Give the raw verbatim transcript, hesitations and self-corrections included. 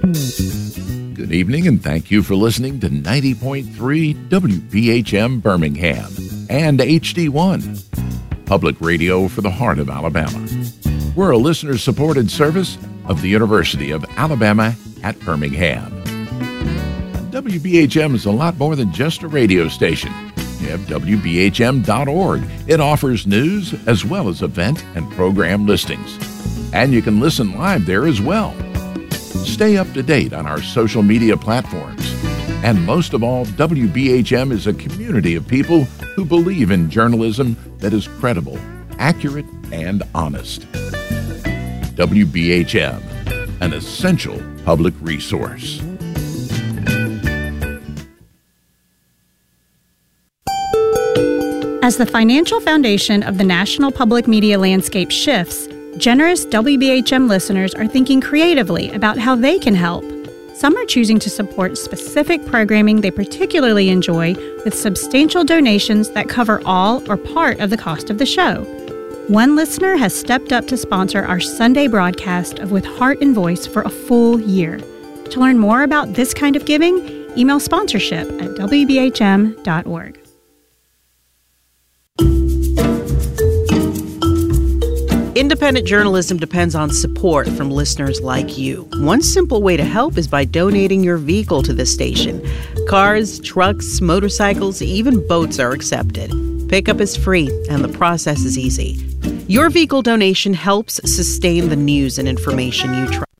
Good evening, and thank you for listening to ninety point three W P H M Birmingham and H D one, public radio for the heart of Alabama. We're a listener-supported service of the University of Alabama at Birmingham. W B H M is a lot more than just a radio station. You have W B H M dot org. It offers news as well as event and program listings. And you can listen live there as well. Stay up to date on our social media platforms. And most of all, W B H M is a community of people who believe in journalism that is credible, accurate, and honest. W B H M, an essential public resource. As the financial foundation of the national public media landscape shifts, generous W B H M listeners are thinking creatively about how they can help. Some are choosing to support specific programming they particularly enjoy with substantial donations that cover all or part of the cost of the show. One listener has stepped up to sponsor our Sunday broadcast of With Heart and Voice for a full year. To learn more about this kind of giving, email sponsorship at W B H M dot org. Independent journalism depends on support from listeners like you. One simple way to help is by donating your vehicle to this station. Cars, trucks, motorcycles, even boats are accepted. Pickup is free, and the process is easy. Your vehicle donation helps sustain the news and information you trust.